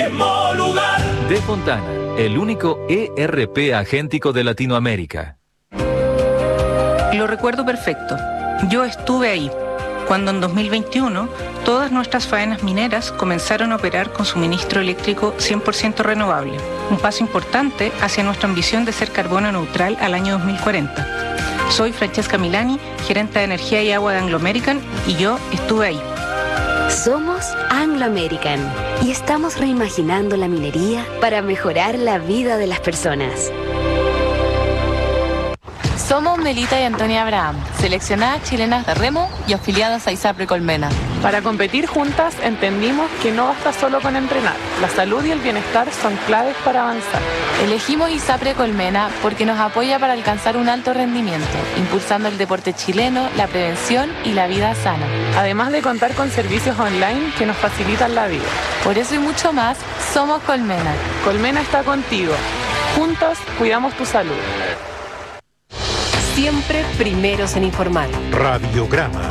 mismo lugar. De Fontana, el único ERP agéntico de Latinoamérica. Lo recuerdo perfecto. Yo estuve ahí, cuando en 2021 todas nuestras faenas mineras comenzaron a operar con suministro eléctrico 100% renovable. Un paso importante hacia nuestra ambición de ser carbono neutral al año 2040. Soy Francesca Milani, gerente de energía y agua de Anglo American, y yo estuve ahí. Somos Anglo American y estamos reimaginando la minería para mejorar la vida de las personas. Somos Melita y Antonia Abraham, seleccionadas chilenas de remo y afiliadas a ISAPRE Colmena. Para competir juntas entendimos que no basta solo con entrenar. La salud y el bienestar son claves para avanzar. Elegimos ISAPRE Colmena porque nos apoya para alcanzar un alto rendimiento, impulsando el deporte chileno, la prevención y la vida sana. Además de contar con servicios online que nos facilitan la vida. Por eso y mucho más, somos Colmena. Colmena está contigo. Juntos cuidamos tu salud. Siempre primeros en informar. Radiograma.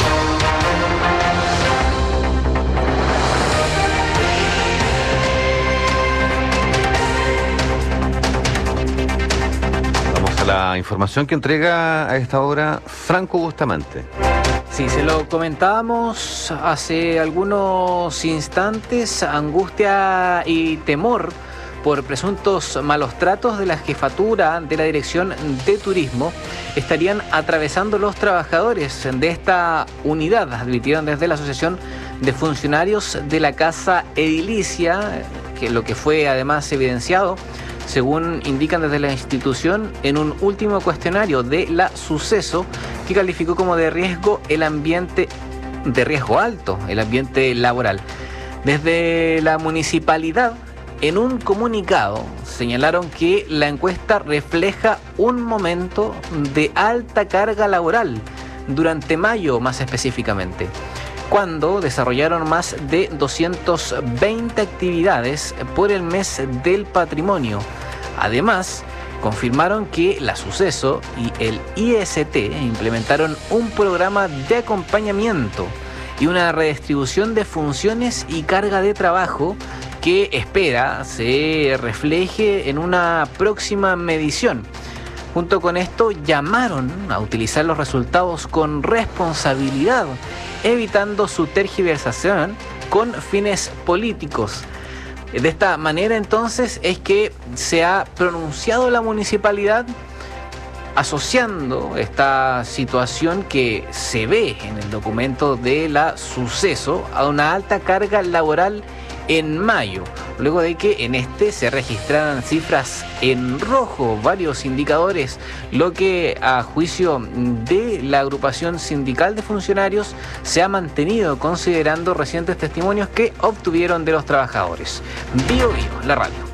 Vamos a la información que entrega a esta hora Franco Bustamante. Sí, se lo comentábamos hace algunos instantes, angustia y temor por presuntos malos tratos de la jefatura de la Dirección de Turismo estarían atravesando los trabajadores de esta unidad, advirtieron desde la Asociación de Funcionarios de la Casa Edilicia, que lo que fue además evidenciado, según indican desde la institución, en un último cuestionario de la Suceso, que calificó como de riesgo alto el ambiente laboral. Desde la municipalidad, en un comunicado, señalaron que la encuesta refleja un momento de alta carga laboral durante mayo, más específicamente, cuando desarrollaron más de 220 actividades por el mes del patrimonio. Además, confirmaron que la Suceso y el IST implementaron un programa de acompañamiento y una redistribución de funciones y carga de trabajo que espera se refleje en una próxima medición. Junto con esto, llamaron a utilizar los resultados con responsabilidad, evitando su tergiversación con fines políticos. De esta manera, entonces, es que se ha pronunciado la municipalidad asociando esta situación que se ve en el documento de la Suceso a una alta carga laboral en mayo, luego de que en este se registraran cifras en rojo, varios indicadores, lo que a juicio de la agrupación sindical de funcionarios se ha mantenido considerando recientes testimonios que obtuvieron de los trabajadores. Bio Bio, la radio.